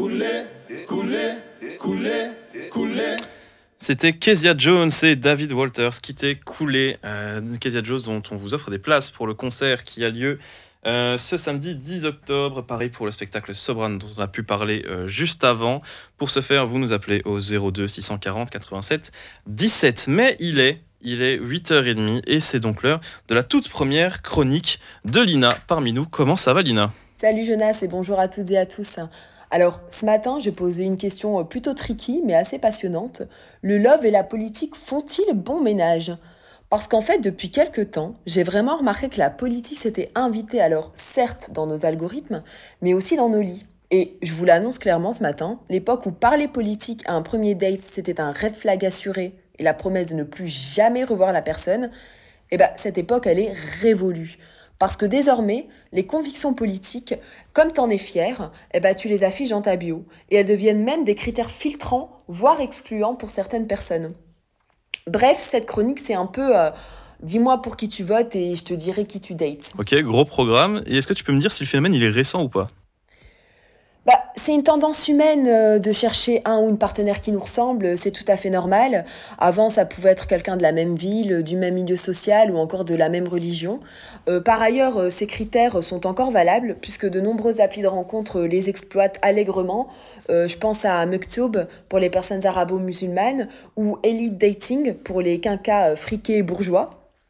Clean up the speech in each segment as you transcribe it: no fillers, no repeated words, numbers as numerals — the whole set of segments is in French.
C'était Kezia Jones et David Walters qui étaient coulés. Kezia Jones dont on vous offre des places pour le concert qui a lieu ce samedi 10 octobre. Pareil pour le spectacle Sobran dont on a pu parler juste avant. Pour ce faire, vous nous appelez au 02 640 87 17. Mais il est 8h30 et c'est donc l'heure de la toute première chronique de Lina parmi nous. Comment ça va, Lina ? Salut Jonas et bonjour à toutes et à tous. Alors, ce matin, j'ai posé une question plutôt tricky, mais assez passionnante. Le love et la politique font-ils bon ménage ? Parce qu'en fait, depuis quelques temps, j'ai vraiment remarqué que la politique s'était invitée, alors certes dans nos algorithmes, mais aussi dans nos lits. Et je vous l'annonce clairement ce matin, l'époque où parler politique à un premier date, c'était un red flag assuré et la promesse de ne plus jamais revoir la personne, cette époque, elle est révolue. Parce que désormais, les convictions politiques, comme t'en es fier, tu les affiches dans ta bio. Et elles deviennent même des critères filtrants, voire excluants pour certaines personnes. Bref, cette chronique, c'est un peu dis-moi pour qui tu votes et je te dirai qui tu dates. Ok, gros programme. Et est-ce que tu peux me dire si le phénomène il est récent ou pas ? C'est une tendance humaine de chercher un ou une partenaire qui nous ressemble, c'est tout à fait normal. Avant, ça pouvait être quelqu'un de la même ville, du même milieu social ou encore de la même religion. Par ailleurs, ces critères sont encore valables puisque de nombreuses applis de rencontres les exploitent allègrement. Je pense à Muktoub pour les personnes arabo-musulmanes ou Elite Dating pour les quinquas friqués et bourgeois.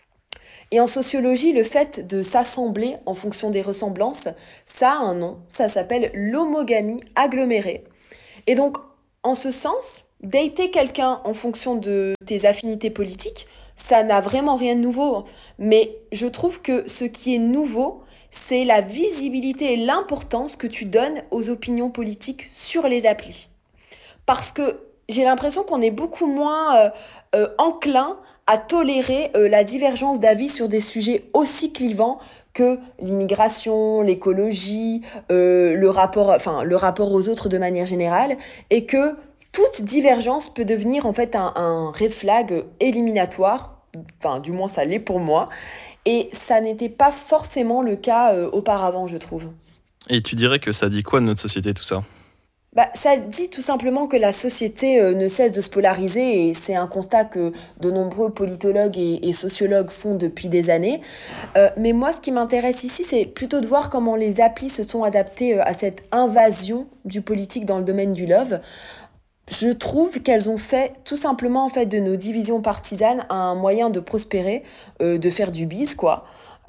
Et en sociologie, le fait de s'assembler en fonction des ressemblances, ça a un nom, ça s'appelle l'homogamie agglomérée. Et donc, en ce sens, dater quelqu'un en fonction de tes affinités politiques, ça n'a vraiment rien de nouveau. Mais je trouve que ce qui est nouveau, c'est la visibilité et l'importance que tu donnes aux opinions politiques sur les applis. Parce que j'ai l'impression qu'on est beaucoup moins enclin à tolérer la divergence d'avis sur des sujets aussi clivants que l'immigration, l'écologie, le rapport aux autres de manière générale, et que toute divergence peut devenir en fait un red flag éliminatoire, enfin du moins ça l'est pour moi, et ça n'était pas forcément le cas auparavant, je trouve. Et tu dirais que ça dit quoi de notre société tout ça ? Ça dit tout simplement que la société ne cesse de se polariser et c'est un constat que de nombreux politologues et sociologues font depuis des années. Mais moi, ce qui m'intéresse ici, c'est plutôt de voir comment les applis se sont adaptées à cette invasion du politique dans le domaine du love. Je trouve qu'elles ont fait tout simplement en fait de nos divisions partisanes un moyen de prospérer, de faire du bise, quoi.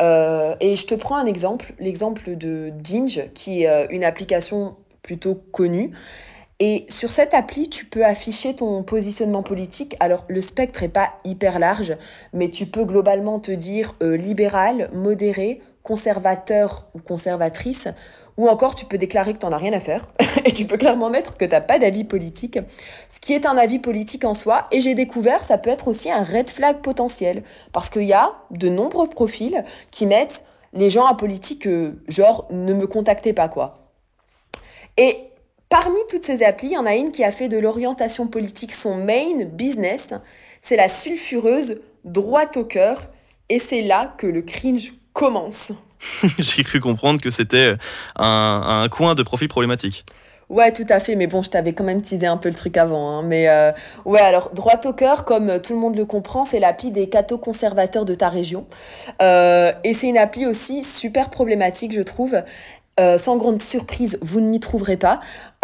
Et je te prends un exemple, l'exemple de Dinge, qui est une application plutôt connue. Et sur cette appli, tu peux afficher ton positionnement politique. Alors, le spectre est pas hyper large, mais tu peux globalement te dire libéral, modéré, conservateur ou conservatrice, ou encore tu peux déclarer que t'en as rien à faire, et tu peux clairement mettre que t'as pas d'avis politique, ce qui est un avis politique en soi, et j'ai découvert, ça peut être aussi un red flag potentiel, parce qu'il y a de nombreux profils qui mettent les gens apolitiques, genre, ne me contactez pas, quoi. Et parmi toutes ces applis, il y en a une qui a fait de l'orientation politique son main business. C'est la sulfureuse droite au cœur. Et c'est là que le cringe commence. J'ai cru comprendre que c'était un coin de profil problématique. Ouais, tout à fait, mais bon, je t'avais quand même teasé un peu le truc avant, hein. Mais ouais, alors, droite au cœur, comme tout le monde le comprend, c'est l'appli des cathos conservateurs de ta région. Et c'est une appli aussi super problématique, je trouve. Sans grande surprise, vous ne m'y trouverez pas.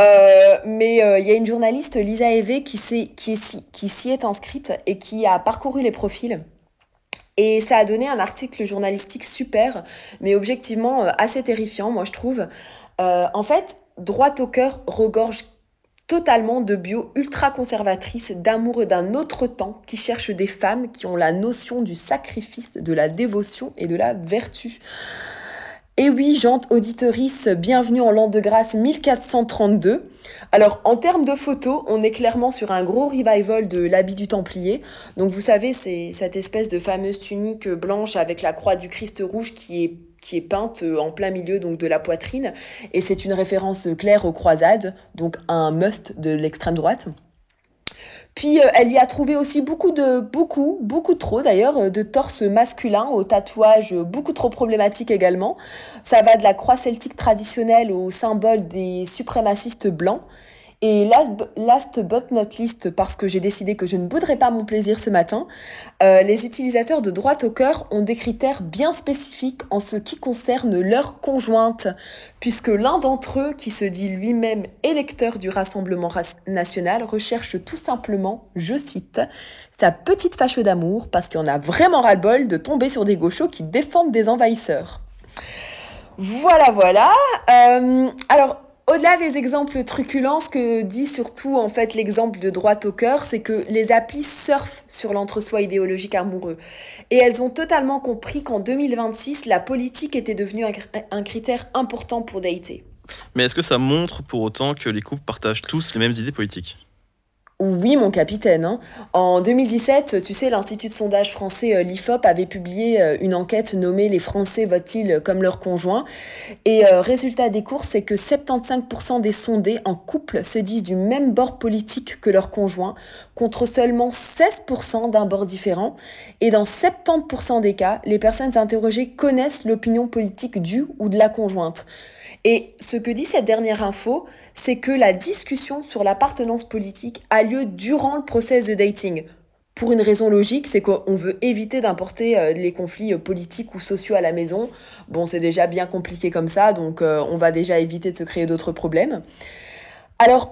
Mais il y a une journaliste, Lisa Evé, qui s'y est inscrite et qui a parcouru les profils. Et ça a donné un article journalistique super, mais objectivement assez terrifiant, moi je trouve. En fait, droite au cœur regorge totalement de bio ultra conservatrices d'amour d'un autre temps qui cherchent des femmes qui ont la notion du sacrifice, de la dévotion et de la vertu. Et oui, gente auditorice, bienvenue en l'an de grâce 1432. Alors, en termes de photos, on est clairement sur un gros revival de l'habit du Templier. Donc, vous savez, c'est cette espèce de fameuse tunique blanche avec la croix du Christ rouge qui est peinte en plein milieu donc de la poitrine. Et c'est une référence claire aux croisades, donc un must de l'extrême droite. Puis elle y a trouvé aussi beaucoup trop d'ailleurs, de torses masculins aux tatouages beaucoup trop problématiques également. Ça va de la croix celtique traditionnelle au symbole des suprémacistes blancs. Et last but not least, parce que j'ai décidé que je ne bouderais pas mon plaisir ce matin, les utilisateurs de droite au cœur ont des critères bien spécifiques en ce qui concerne leur conjointe, puisque l'un d'entre eux, qui se dit lui-même électeur du Rassemblement national, recherche tout simplement, je cite, sa petite fâche d'amour, parce qu'il en a vraiment ras-le-bol de tomber sur des gauchos qui défendent des envahisseurs. Voilà. Alors, au-delà des exemples truculents, ce que dit surtout en fait l'exemple de droite au cœur, c'est que les applis surfent sur l'entre-soi idéologique amoureux. Et elles ont totalement compris qu'en 2026, la politique était devenue un critère important pour dater. Mais est-ce que ça montre pour autant que les couples partagent tous les mêmes idées politiques? Oui, mon capitaine, hein. En 2017, tu sais, l'Institut de sondage français l'IFOP avait publié une enquête nommée Les Français votent-ils comme leurs conjoints? Et résultat des courses, c'est que 75% des sondés en couple se disent du même bord politique que leur conjoint, contre seulement 16% d'un bord différent. Et dans 70% des cas, les personnes interrogées connaissent l'opinion politique du ou de la conjointe. Et ce que dit cette dernière info, c'est que la discussion sur l'appartenance politique a lieu durant le process de dating. Pour une raison logique, c'est qu'on veut éviter d'importer les conflits politiques ou sociaux à la maison. Bon, c'est déjà bien compliqué comme ça, donc on va déjà éviter de se créer d'autres problèmes. Alors,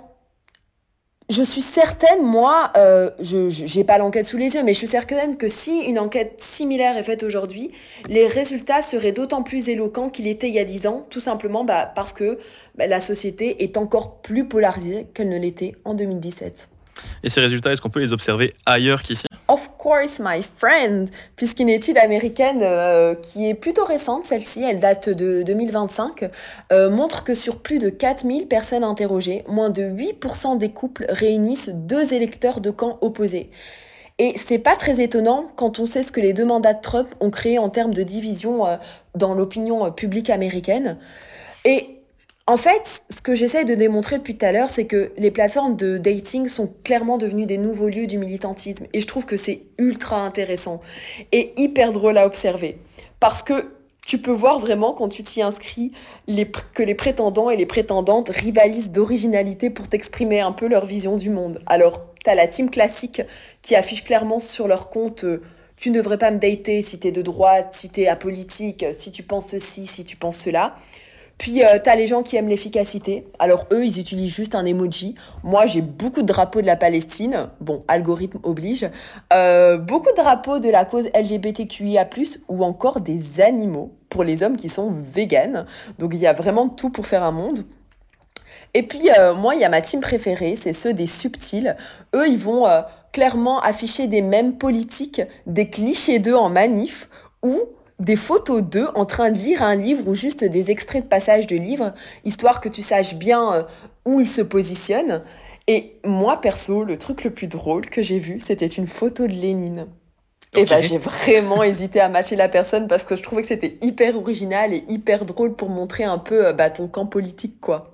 je suis certaine, moi, j'ai pas l'enquête sous les yeux, mais je suis certaine que si une enquête similaire est faite aujourd'hui, les résultats seraient d'autant plus éloquents qu'il était il y a 10 ans, tout simplement parce que la société est encore plus polarisée qu'elle ne l'était en 2017. Et ces résultats, est-ce qu'on peut les observer ailleurs qu'ici? Of course, my friend, puisqu'une étude américaine qui est plutôt récente, celle-ci, elle date de 2025, montre que sur plus de 4000 personnes interrogées, moins de 8% des couples réunissent 2 électeurs de camps opposés. Et c'est pas très étonnant quand on sait ce que les 2 mandats de Trump ont créé en termes de division dans l'opinion publique américaine. Et en fait, ce que j'essaie de démontrer depuis tout à l'heure, c'est que les plateformes de dating sont clairement devenues des nouveaux lieux du militantisme. Et je trouve que c'est ultra intéressant et hyper drôle à observer. Parce que tu peux voir vraiment quand tu t'y inscris que les prétendants et les prétendantes rivalisent d'originalité pour t'exprimer un peu leur vision du monde. Alors, t'as la team classique qui affiche clairement sur leur compte tu ne devrais pas me dater si t'es de droite, si t'es apolitique, si tu penses ceci, si tu penses cela. Puis t'as les gens qui aiment l'efficacité. Alors eux, ils utilisent juste un emoji. Moi, j'ai beaucoup de drapeaux de la Palestine. Bon, algorithme oblige. Beaucoup de drapeaux de la cause LGBTQIA+, ou encore des animaux pour les hommes qui sont véganes. Donc il y a vraiment tout pour faire un monde. Et puis moi, il y a ma team préférée, c'est ceux des subtils. Eux, ils vont clairement afficher des mèmes politiques, des clichés d'eux en manif, ou des photos d'eux en train de lire un livre ou juste des extraits de passages de livres, histoire que tu saches bien où ils se positionnent. Et moi, perso, le truc le plus drôle que j'ai vu, c'était une photo de Lénine. Et Ok. j'ai vraiment hésité à matcher la personne parce que je trouvais que c'était hyper original et hyper drôle pour montrer un peu ton camp politique, quoi.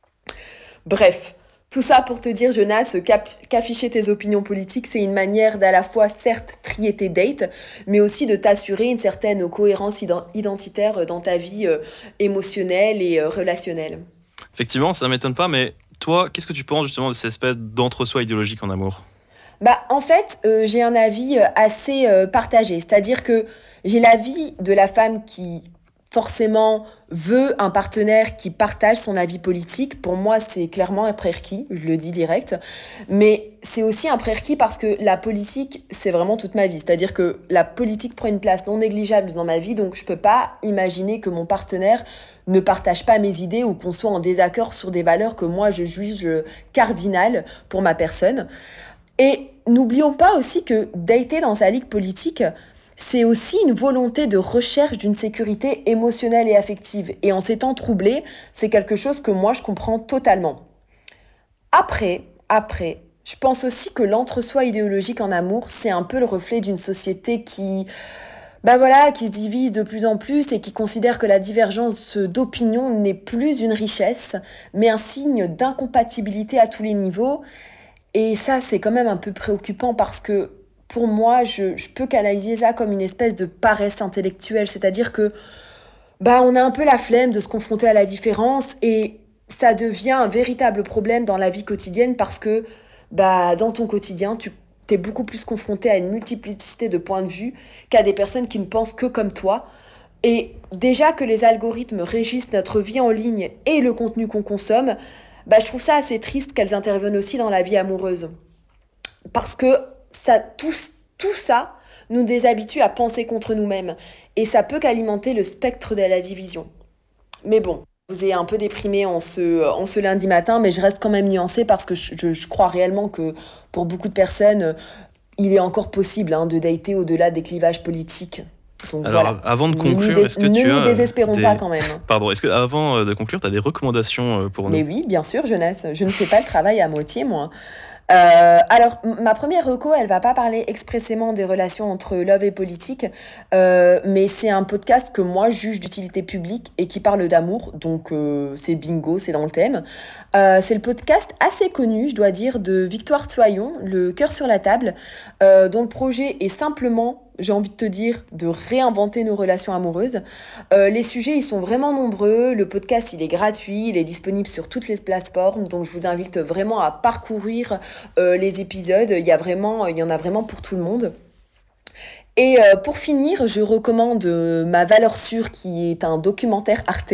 Bref, tout ça pour te dire, Jonas, qu'afficher tes opinions politiques, c'est une manière d'à la fois, certes, trier tes dates, mais aussi de t'assurer une certaine cohérence identitaire dans ta vie émotionnelle et relationnelle. Effectivement, ça m'étonne pas, mais toi, qu'est-ce que tu penses justement de cette espèce d'entre-soi idéologique en amour? En fait, j'ai un avis assez partagé, c'est-à-dire que j'ai l'avis de la femme qui forcément veut un partenaire qui partage son avis politique. Pour moi, c'est clairement un prérequis, je le dis direct. Mais c'est aussi un prérequis parce que la politique, c'est vraiment toute ma vie. C'est-à-dire que la politique prend une place non négligeable dans ma vie, donc je peux pas imaginer que mon partenaire ne partage pas mes idées ou qu'on soit en désaccord sur des valeurs que moi je juge cardinales pour ma personne. Et n'oublions pas aussi que dater dans sa ligue politique, c'est aussi une volonté de recherche d'une sécurité émotionnelle et affective. Et en ces temps troublés, c'est quelque chose que moi je comprends totalement. Après, je pense aussi que l'entre-soi idéologique en amour, c'est un peu le reflet d'une société qui se divise de plus en plus et qui considère que la divergence d'opinion n'est plus une richesse, mais un signe d'incompatibilité à tous les niveaux. Et ça, c'est quand même un peu préoccupant parce que pour moi, je peux canaliser ça comme une espèce de paresse intellectuelle. C'est-à-dire que on a un peu la flemme de se confronter à la différence et ça devient un véritable problème dans la vie quotidienne parce que dans ton quotidien, tu t'es beaucoup plus confronté à une multiplicité de points de vue qu'à des personnes qui ne pensent que comme toi. Et déjà que les algorithmes régissent notre vie en ligne et le contenu qu'on consomme, je trouve ça assez triste qu'elles interviennent aussi dans la vie amoureuse. Parce que tout ça nous déshabitue à penser contre nous-mêmes. Et ça peut qu'alimenter le spectre de la division. Mais bon, je vous ai un peu déprimé en ce lundi matin, mais je reste quand même nuancée parce que je crois réellement que pour beaucoup de personnes, il est encore possible de dater au-delà des clivages politiques. Donc Alors, voilà. avant de Ne conclure, est-ce que ne tu nous as désespérons pas quand même. Pardon, est-ce que avant de conclure, tu as des recommandations pour Mais nous? oui, bien sûr, jeunesse. Je ne fais pas le travail à moitié, moi. Alors, ma première reco, elle va pas parler expressément des relations entre love et politique, mais c'est un podcast que moi juge d'utilité publique et qui parle d'amour, donc c'est bingo, c'est dans le thème. C'est le podcast assez connu, je dois dire, de Victoire Toyon, Le cœur sur la table, dont le projet est simplement, j'ai envie de te dire, de réinventer nos relations amoureuses. Les sujets, ils sont vraiment nombreux. Le podcast, il est gratuit, il est disponible sur toutes les plateformes, donc je vous invite vraiment à parcourir les épisodes. Il y en a vraiment pour tout le monde. Et pour finir, je recommande Ma valeur sûre, qui est un documentaire Arte,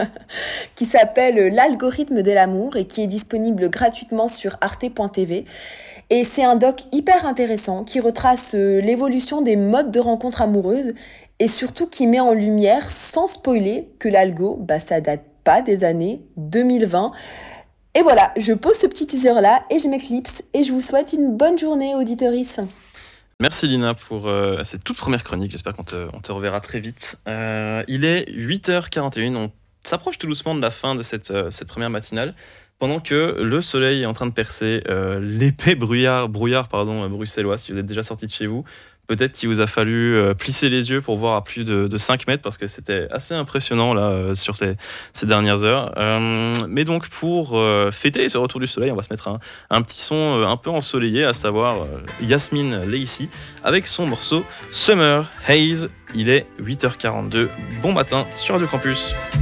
qui s'appelle L'algorithme de l'amour et qui est disponible gratuitement sur arte.tv. Et c'est un doc hyper intéressant qui retrace l'évolution des modes de rencontre amoureuses et surtout qui met en lumière, sans spoiler, que l'algo, ça date pas des années 2020. Et voilà, je pose ce petit teaser là et je m'éclipse et je vous souhaite une bonne journée, auditeurice. Merci Lina pour cette toute première chronique. J'espère qu'on te reverra très vite. Il est 8h41. On s'approche tout doucement de la fin de cette première matinale. Pendant que le soleil est en train de percer l'épais brouillard bruxellois, si vous êtes déjà sorti de chez vous, peut-être qu'il vous a fallu plisser les yeux pour voir à plus de 5 mètres parce que c'était assez impressionnant là sur ces dernières heures. Mais donc pour fêter ce retour du soleil, on va se mettre un petit son un peu ensoleillé, à savoir Yasmine Lacey avec son morceau Summer Haze. Il est 8h42. Bon matin sur Radio Campus.